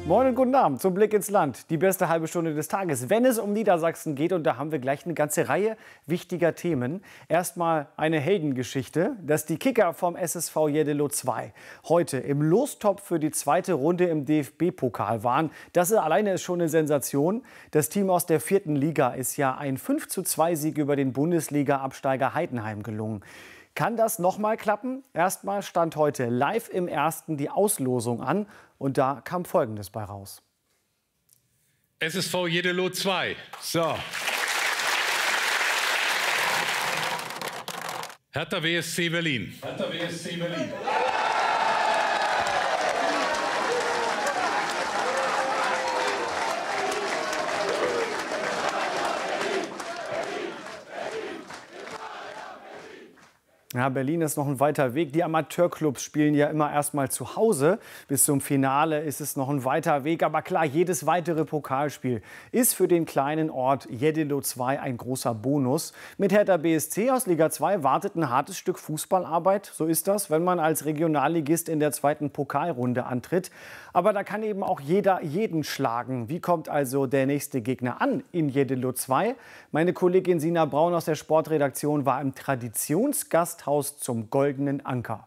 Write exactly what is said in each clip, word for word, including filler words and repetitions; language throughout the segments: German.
Moin und guten Abend zum Blick ins Land. Die beste halbe Stunde des Tages, wenn es um Niedersachsen geht. Und da haben wir gleich eine ganze Reihe wichtiger Themen. Erstmal eine Heldengeschichte, dass die Kicker vom S S V Jeddelo zwei heute im Lostopf für die zweite Runde im D F B-Pokal waren. Das ist alleine ist schon eine Sensation. Das Team aus der vierten Liga ist ja ein fünf zu zwei Sieg über den Bundesliga-Absteiger Heidenheim gelungen. Kann das noch mal klappen? Erstmal stand heute live im Ersten die Auslosung an und da kam Folgendes bei raus. S S V Jeddelo zwei. So. Hertha B S C Berlin. Hertha B S C Berlin. Ja, Berlin ist noch ein weiter Weg. Die Amateurclubs spielen ja immer erst mal zu Hause. Bis zum Finale ist es noch ein weiter Weg. Aber klar, jedes weitere Pokalspiel ist für den kleinen Ort Jeddelo zwei ein großer Bonus. Mit Hertha B S C aus Liga zwei wartet ein hartes Stück Fußballarbeit. So ist das, wenn man als Regionalligist in der zweiten Pokalrunde antritt. Aber da kann eben auch jeder jeden schlagen. Wie kommt also der nächste Gegner an in Jeddelo zwei? Meine Kollegin Sina Braun aus der Sportredaktion war im Traditionsgast Haus zum Goldenen Anker.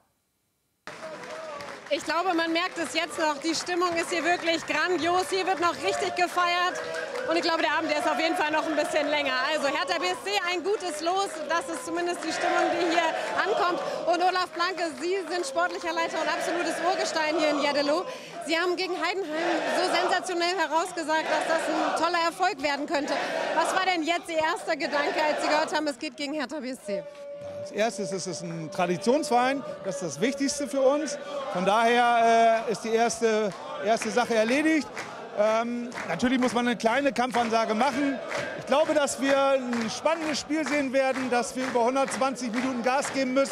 Ich glaube, man merkt es jetzt noch. Die Stimmung ist hier wirklich grandios. Hier wird noch richtig gefeiert. Und ich glaube, der Abend der ist auf jeden Fall noch ein bisschen länger. Also Hertha B S C, ein gutes Los. Das ist zumindest die Stimmung, die hier ankommt. Und Olaf Blanke, Sie sind sportlicher Leiter und absolutes Urgestein hier in Jeddelo. Sie haben gegen Heidenheim so sensationell herausgesagt, dass das ein toller Erfolg werden könnte. Was war denn jetzt Ihr erster Gedanke, als Sie gehört haben, es geht gegen Hertha B S C? Als erstes ist es ein Traditionsverein, das ist das Wichtigste für uns. Von daher äh, ist die erste, erste Sache erledigt. Ähm, natürlich muss man eine kleine Kampfansage machen. Ich glaube, dass wir ein spannendes Spiel sehen werden, dass wir über hundertzwanzig Minuten Gas geben müssen.